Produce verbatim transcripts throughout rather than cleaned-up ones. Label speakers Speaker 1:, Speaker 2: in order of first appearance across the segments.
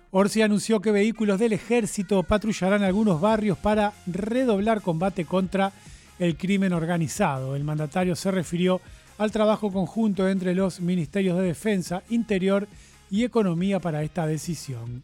Speaker 1: Orsi anunció que vehículos del ejército patrullarán algunos barrios para redoblar combate contra el crimen organizado. El mandatario se refirió al trabajo conjunto entre los ministerios de Defensa, Interior y Economía para esta decisión.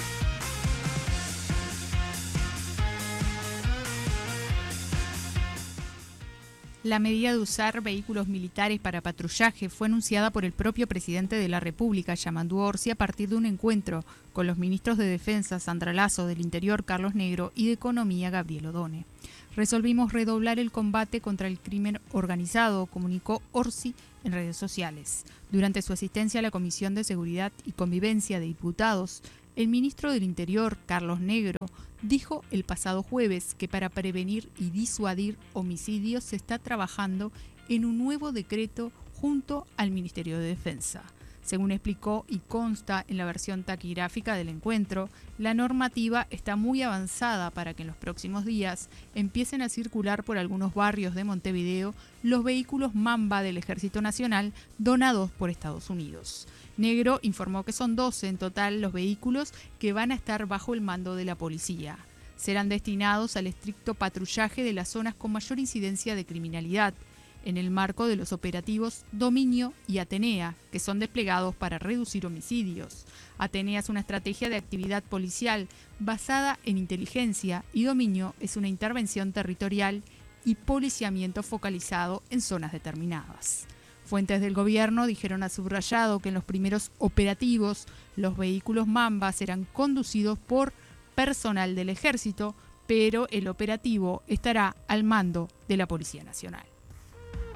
Speaker 2: La medida de usar vehículos militares para patrullaje fue anunciada por el propio presidente de la República, Yamandu Orsi, a partir de un encuentro con los ministros de Defensa, Sandra Lasso, del Interior, Carlos Negro, y de Economía, Gabriel Odone. Resolvimos redoblar el combate contra el crimen organizado, comunicó Orsi en redes sociales. Durante su asistencia a la Comisión de Seguridad y Convivencia de Diputados, el ministro del Interior, Carlos Negro, dijo el pasado jueves que para prevenir y disuadir homicidios se está trabajando en un nuevo decreto junto al Ministerio de Defensa. Según explicó y consta en la versión taquigráfica del encuentro, la normativa está muy avanzada para que en los próximos días empiecen a circular por algunos barrios de Montevideo los vehículos Mamba del Ejército Nacional donados por Estados Unidos. Negro informó que son doce en total los vehículos que van a estar bajo el mando de la policía. Serán destinados al estricto patrullaje de las zonas con mayor incidencia de criminalidad, en el marco de los operativos Dominio y Atenea, que son desplegados para reducir homicidios. Atenea es una estrategia de actividad policial basada en inteligencia y Dominio es una intervención territorial y policiamiento focalizado en zonas determinadas. Fuentes del gobierno dijeron a subrayado que en los primeros operativos los vehículos Mamba serán conducidos por personal del ejército, pero el operativo estará al mando de la Policía Nacional.